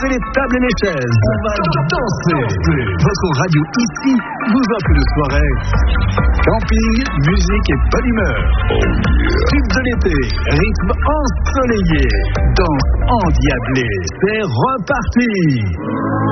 les tables et les chaises. On va danser. Votre radio ici vous offre une soirée. Camping, musique et bonne humeur. Tube de l'été, rythme ensoleillé, danse endiablée. C'est reparti.